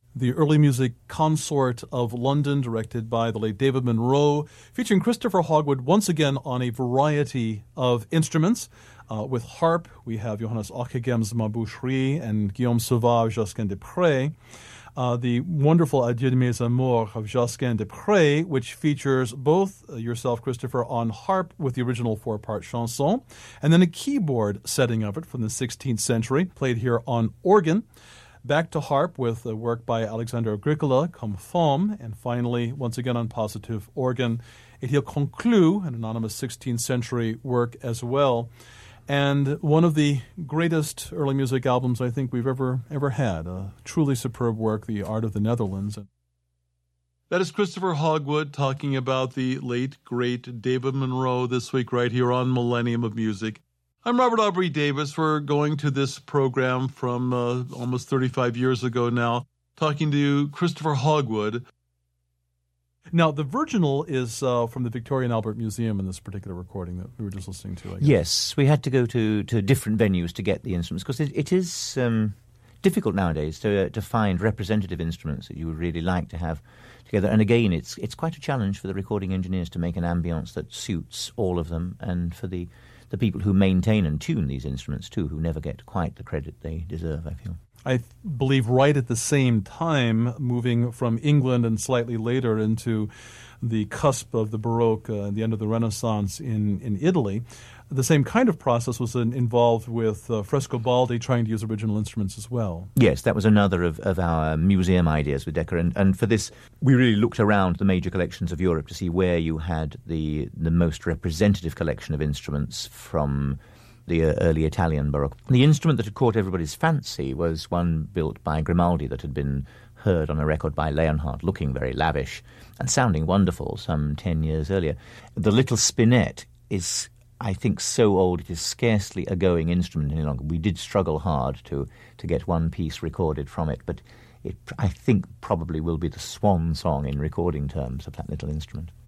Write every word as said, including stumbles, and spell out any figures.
The early music Consort of London, directed by the late David Munro, featuring Christopher Hogwood once again on a variety of instruments. Uh, with harp, we have Johannes Ockeghems Maboucherie and Guillaume Sauvage, Josquin des Prez. Uh, the wonderful Adieu de mes amours of Josquin des Prez, which features both uh, yourself, Christopher, on harp with the original four-part chanson, and then a keyboard setting of it from the sixteenth century, played here on organ. Back to harp with a work by Alexandre Agricola, Comme Femme, and finally, once again on positive organ, Et il conclut, an anonymous sixteenth century work as well. And one of the greatest early music albums I think we've ever ever had, a truly superb work, The Art of the Netherlands. That is Christopher Hogwood talking about the late, great David Munro this week right here on Millennium of Music. I'm Robert Aubrey Davis. We're going to this program from uh, almost thirty-five years ago now, talking to Christopher Hogwood. Now, the virginal is uh, from the Victoria and Albert Museum in this particular recording that we were just listening to, I guess. Yes, we had to go to, to different venues to get the instruments, because it, it is um, difficult nowadays to uh, to find representative instruments that you would really like to have together. And again, it's it's quite a challenge for the recording engineers to make an ambience that suits all of them, and for the the people who maintain and tune these instruments too, who never get quite the credit they deserve, I feel. I believe right at the same time, moving from England and slightly later into the cusp of the Baroque uh, and the end of the Renaissance in, in Italy, the same kind of process was in, involved with uh, Frescobaldi trying to use original instruments as well. Yes, that was another of, of our museum ideas with Decca. And, and for this, we really looked around the major collections of Europe to see where you had the, the most representative collection of instruments from the uh, early Italian Baroque. The instrument that had caught everybody's fancy was one built by Grimaldi that had been heard on a record by Leonhardt, looking very lavish and sounding wonderful some ten years earlier. The little spinet is, I think, so old it is scarcely a going instrument any longer. We did struggle hard to, to get one piece recorded from it, but it, I think, probably will be the swan song in recording terms of that little instrument.